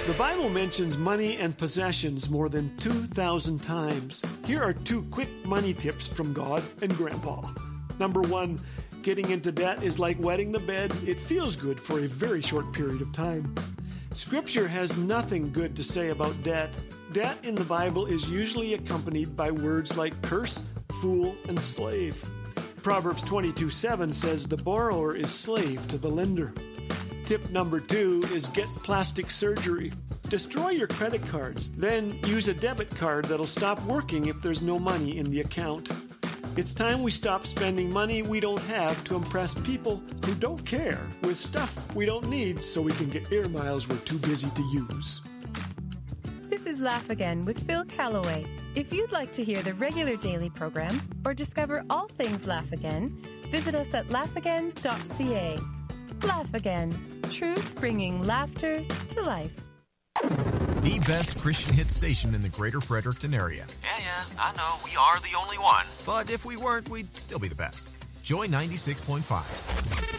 The Bible mentions money and possessions more than 2,000 times. Here are 2 quick money tips from God and Grandpa. Number 1, getting into debt is like wetting the bed. It feels good for a very short period of time. Scripture has nothing good to say about debt. Debt in the Bible is usually accompanied by words like curse, fool, and slave. Proverbs 22:7 says the borrower is slave to the lender. Tip number 2 is get plastic surgery. Destroy your credit cards, then use a debit card that'll stop working if there's no money in the account. It's time we stop spending money we don't have to impress people who don't care with stuff we don't need so we can get air miles we're too busy to use. This is Laugh Again with Phil Callaway. If you'd like to hear the regular daily program or discover all things Laugh Again, visit us at laughagain.ca. Laugh Again. Truth bringing laughter to life. The best Christian hit station in the greater Fredericton area. Yeah, I know. We are the only one. But if we weren't, we'd still be the best. Joy 96.5.